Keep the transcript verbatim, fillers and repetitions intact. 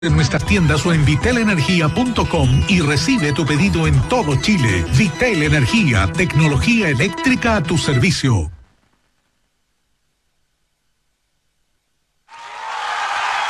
en nuestras tiendas o en vitel energía punto com y recibe tu pedido en todo Chile. Vitel Energía, tecnología eléctrica a tu servicio.